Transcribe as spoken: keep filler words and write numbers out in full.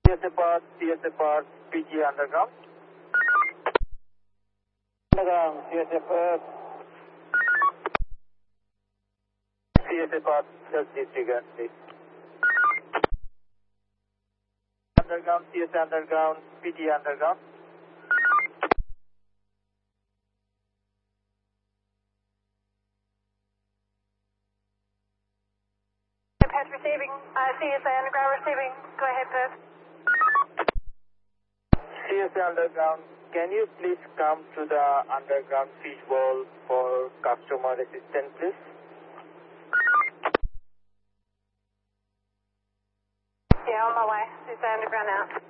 C S A Path, C S A Path, P G underground. Underground, C S A Path. C S A Path, just disregard, please. Underground, C S A underground, P G underground. Perth receiving, uh, C S A underground receiving. Go ahead, Perth. C S A underground, can you please come to the underground fishbowl for customer assistance, please? Yeah, on my way. C S A underground out.